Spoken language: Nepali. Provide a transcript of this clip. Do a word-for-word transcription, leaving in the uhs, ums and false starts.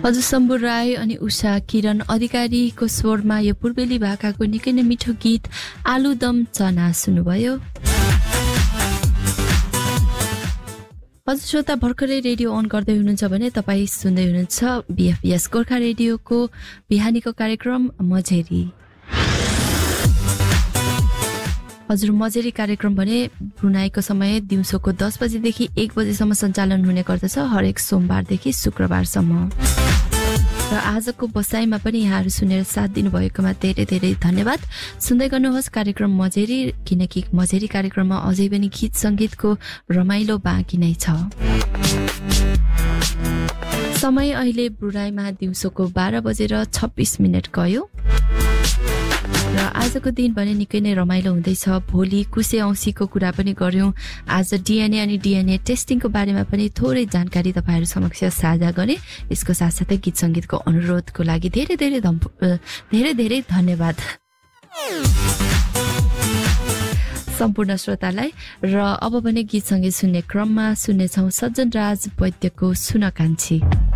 हजुर शम्भु राई अनि उषा किरण अधिकारीको स्वरमा यो पूर्वेली भाकाको निकै नै मिठो गीत आलुदम चना सुन्नुभयो। हजुर श्रोता भर्खरै रेडियो अन गर्दै हुनुहुन्छ भने तपाईँ सुन्दै हुनुहुन्छ बीएफपीएस गोर्खा रेडियोको बिहानीको कार्यक्रम मझेरी। हजुर मझेरी कार्यक्रम भने ब्रुनाईको समय दिउँसोको दस बजेदेखि एक बजेसम्म सञ्चालन हुने गर्दछ, हरेक सोमबारदेखि शुक्रबारसम्म। र आजको बसाइमा पनि यहाँहरू सुनेर साथ दिनुभएकोमा धेरै धेरै धन्यवाद। सुन्दै गर्नुहोस् कार्यक्रम मझेरी, किनकि मझेरी कार्यक्रममा अझै पनि गीत सङ्गीतको रमाइलो बाँकी नै छ। समय अहिले ब्रुनाईमा दिउँसोको बाह्र बजेर छब्बिस मिनट गयो र आजको दिन भने निकै नै रमाइलो हुँदैछ। भोलि कुशे औँसीको कुरा पनि गर्यौं। आज डिएनए अनि डिएनए टेस्टिङको बारेमा पनि थोरै जानकारी तपाईहरु समक्ष साझा गरे। यसको साथसाथै गीत संगीतको अनुरोधको लागि धेरै धेरै धेरै धेरै धन्यवाद सम्पूर्ण श्रोतालाई। र अब भने गीत संगीत सुन्ने क्रममा सुन्नेछौं सज्जन राज वैद्यको सुन कान्छी।